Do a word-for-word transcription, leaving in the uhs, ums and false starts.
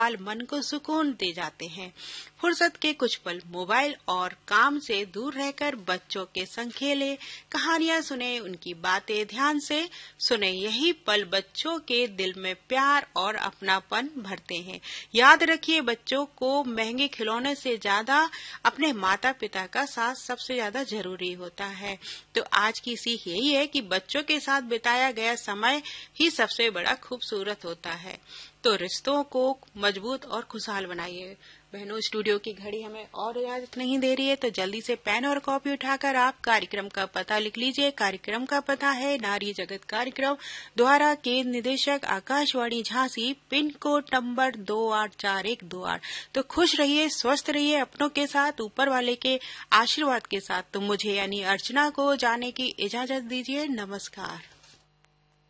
पल मन को सुकून दे जाते हैं। फुर्सत के कुछ पल मोबाइल और काम से दूर रहकर बच्चों के संग खेले, कहानियां सुने, उनकी बातें ध्यान से सुने। यही पल बच्चों के दिल में प्यार और अपनापन भरते हैं। याद रखिए, बच्चों को महंगे खिलौने से ज्यादा अपने माता पिता का साथ सबसे ज्यादा जरूरी होता है। तो आज की सीख यही है कि बच्चों के साथ बिताया गया समय ही सबसे बड़ा खूबसूरत होता है। तो रिश्तों को मजबूत और खुशहाल बनाइए। बहनों, स्टूडियो की घड़ी हमें और इजाजत नहीं दे रही है, तो जल्दी से पेन और कॉपी उठाकर आप कार्यक्रम का पता लिख लीजिए। कार्यक्रम का पता है नारी जगत कार्यक्रम, द्वारा केंद्र निदेशक Akashvani Jhansi, pin code number दो आठ चार एक दो आठ। तो खुश रहिए, स्वस्थ रहिए अपनों के साथ, ऊपर वाले के आशीर्वाद के साथ। तो मुझे यानी अर्चना को जाने की इजाजत दीजिए। नमस्कार।